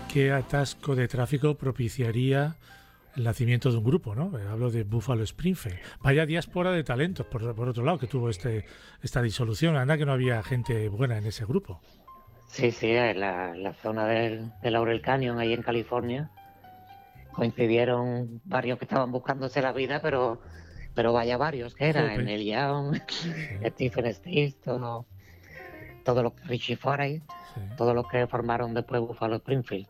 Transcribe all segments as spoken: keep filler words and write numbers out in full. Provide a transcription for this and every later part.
qué atasco de tráfico propiciaría el nacimiento de un grupo, ¿no? Hablo de Buffalo Springfield. Vaya diáspora de talentos, por, por otro lado, que tuvo este esta disolución. Anda que no había gente buena en ese grupo. Sí, sí, en la, la zona del, de Laurel Canyon, ahí en California, coincidieron varios que estaban buscándose la vida, pero pero vaya varios que eran, Jope. Neil Young, Sí, Stephen Stills, todo, todo lo que Richie Foray, sí. todos los que formaron después Buffalo Springfield.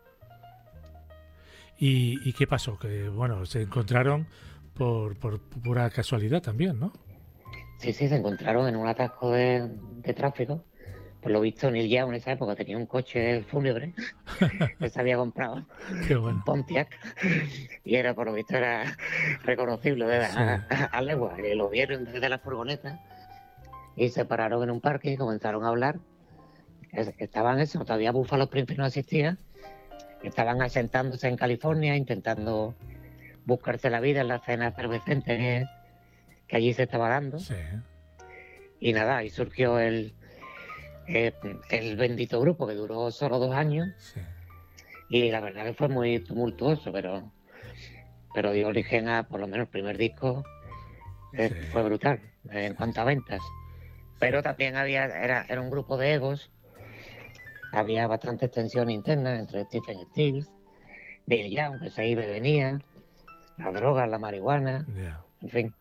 ¿Y, y qué pasó? Que, bueno, se encontraron por, por pura casualidad también, ¿no? Sí, sí, se encontraron en un atasco de, de tráfico. Por lo visto, Neil Young en esa época tenía un coche fúnebre que se había comprado, Qué un bueno. Pontiac, y era, por lo visto, era reconocible de a, Sí, a, a legua. Y lo vieron desde la furgoneta y se pararon en un parque y comenzaron a hablar. Es- Estaban eso, todavía Buffalo Springfield no existía, estaban asentándose en California, intentando buscarse la vida en la escena efervescente que, que allí se estaba dando. sí, Y nada, ahí surgió el, eh, el bendito grupo que duró solo dos años sí, y la verdad que fue muy tumultuoso, pero, pero dio origen a, por lo menos, el primer disco eh, sí, fue brutal eh, en sí, cuanto a ventas. sí. Pero también había, era, era un grupo de egos, había bastante tensión interna entre Stephen Stills, Neil Young, que se iba y venía, las drogas, la marihuana, Ya. en fin.